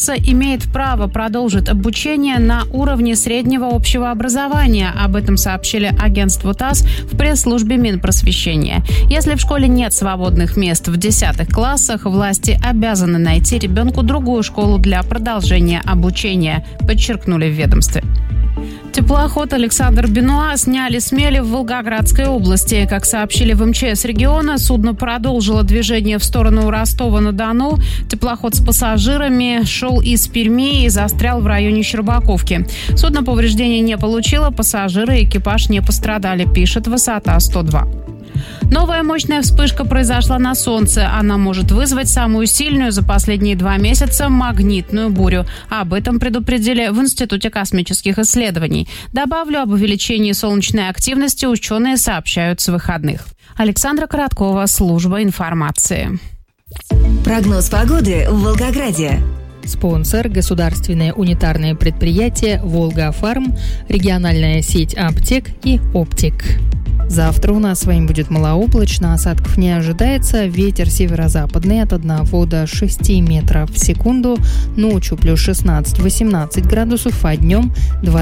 имеет право продолжить обучение на уровне среднего общего образования. Об этом сообщили агентству ТАСС в пресс-службе Минпросвещения. Если в школе нет свободных мест в 10 классах, власти обязаны найти ребенку другую школу для продолжения обучения, подчеркнули в ведомстве. Теплоход «Александр Бенуа» сняли с мели в Волгоградской области. Как сообщили в МЧС региона, судно продолжило движение в сторону Ростова-на-Дону. Теплоход с пассажирами шел из Перми и застрял в районе Щербаковки. Судно повреждений не получило, пассажиры и экипаж не пострадали, пишет «Высота 102». Новая мощная вспышка произошла на Солнце. Она может вызвать самую сильную за последние 2 месяца магнитную бурю. Об этом предупредили в Институте космических исследований. Добавлю, об увеличении солнечной активности ученые сообщают с выходных. Александра Короткова, служба информации. Прогноз погоды в Волгограде. Спонсор – государственное унитарное предприятие «Волга-Фарм», региональная сеть аптек и «Оптик». Завтра у нас с вами будет малооблачно, осадков не ожидается, ветер северо-западный от 1 до 6 метров в секунду, ночью плюс 16-18 градусов, а днем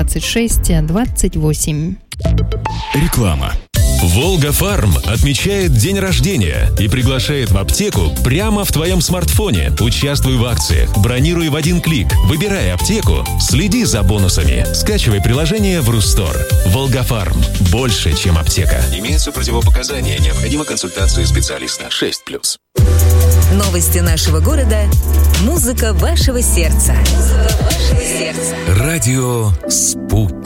26-28. Реклама. «Волга-Фарм» отмечает день рождения и приглашает в аптеку прямо в твоем смартфоне. Участвуй в акциях, бронируй в один клик, выбирай аптеку, следи за бонусами. Скачивай приложение в Рустор. «Волга-Фарм» – больше, чем аптека. Имеются противопоказания, необходима консультация специалиста. 6+. Новости нашего города. Музыка вашего сердца. Радио «Спутник».